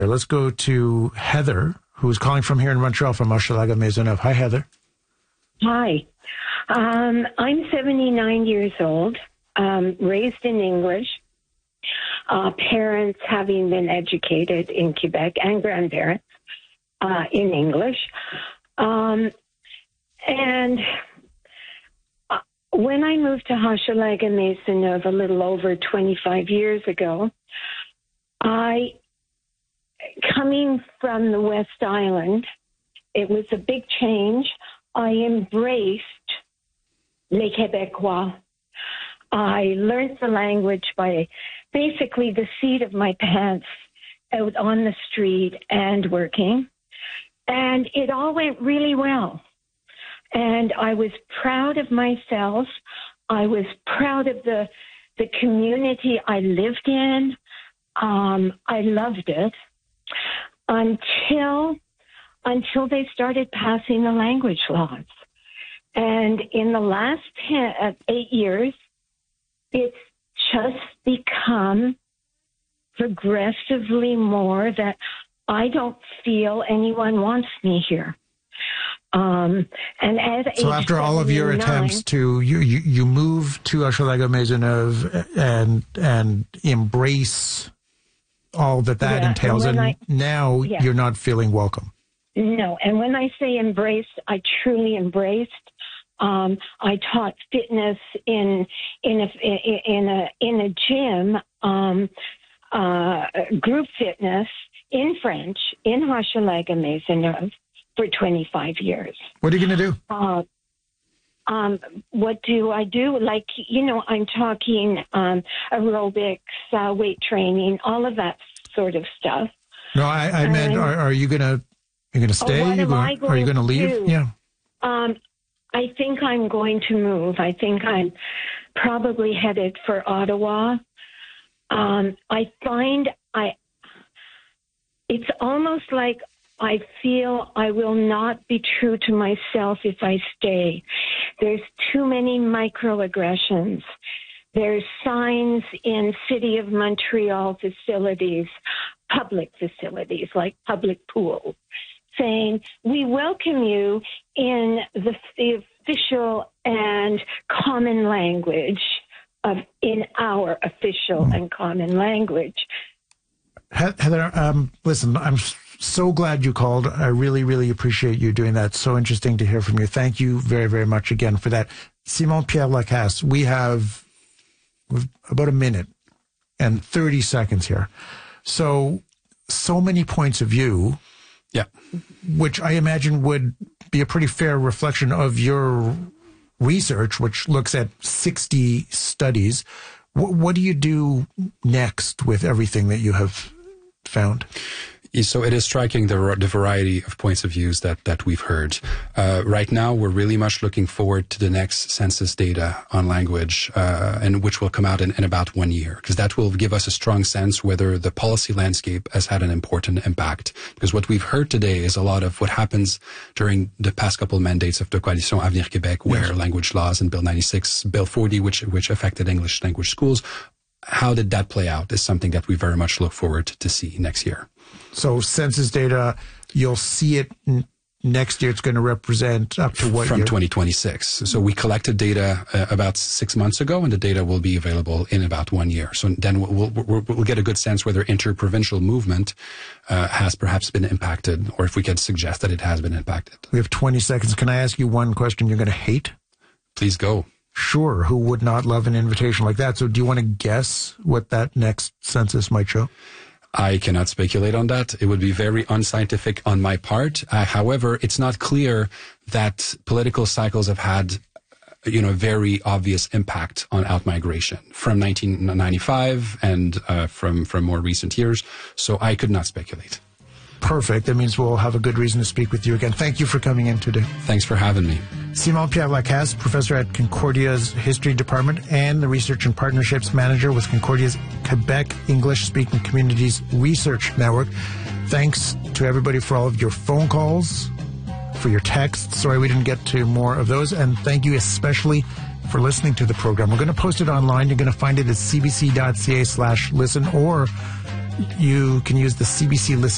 Let's go to Heather, who's calling from here in Montreal from Hochelaga Maisonneuve. Hi, Heather. Hi. I'm 79 years old, raised in English, parents having been educated in Quebec and grandparents in English. And when I moved to Hochelaga Maisonneuve a little over 25 years ago, coming from the West Island, it was a big change. I embraced Les Québécois. I learned the language by basically the seat of my pants out on the street and working. And it all went really well. And I was proud of myself. I was proud of the community I lived in. I loved it until they started passing the language laws. And in the last 8 years, it's just become progressively more that I don't feel anyone wants me here. And so after all of your attempts to, you move to Hochelaga Maisonneuve and embrace all that entails, and now you're not feeling welcome. No, and when I say embraced, I truly embraced. I taught fitness in a gym, group fitness in French in Hochelaga Maisonneuve for 25 years. What are you going to do? What do I do? Like, I'm talking aerobics, weight training, all of that sort of stuff. No, I meant, are you going to stay? Are you going to leave? Yeah. I think I'm going to move. I think I'm probably headed for Ottawa. I find it's almost like I feel I will not be true to myself if I stay. There's too many microaggressions. There's signs in City of Montreal facilities, public facilities like public pools, saying, we welcome you in the official and common language in our official and common language. Heather, listen, I'm so glad you called. I really, really appreciate you doing that. So interesting to hear from you. Thank you very, very much again for that. Simon-Pierre Lacasse, we have about a minute and 30 seconds here. So many points of view, which I imagine would be a pretty fair reflection of your research, which looks at 60 studies. What do you do next with everything that you have found? So it is striking the variety of points of views that we've heard. Right now, we're really much looking forward to the next census data on language, and which will come out in about 1 year, because that will give us a strong sense whether the policy landscape has had an important impact. Because what we've heard today is a lot of what happens during the past couple of mandates of the Coalition Avenir Québec, where language laws and Bill 96, Bill 40, which affected English language schools. How did that play out is something that we very much look forward to see next year. So census data, you'll see it next year. It's going to represent up to what From year? 2026. So we collected data about 6 months ago, and the data will be available in about 1 year. So then we'll get a good sense whether interprovincial movement has perhaps been impacted, or if we can suggest that it has been impacted. We have 20 seconds. Can I ask you one question you're going to hate? Please go. Sure. Who would not love an invitation like that? So do you want to guess what that next census might show? I cannot speculate on that. It would be very unscientific on my part. However, it's not clear that political cycles have had, very obvious impact on outmigration from 1995 and from more recent years. So I could not speculate. Perfect. That means we'll have a good reason to speak with you again. Thank you for coming in today. Thanks for having me. Simon-Pierre Lacasse, professor at Concordia's History Department and the Research and Partnerships Manager with Concordia's Quebec English-Speaking Communities Research Network. Thanks to everybody for all of your phone calls, for your texts. Sorry we didn't get to more of those. And thank you especially for listening to the program. We're going to post it online. You're going to find it at cbc.ca/listen, or you can use the CBC Listen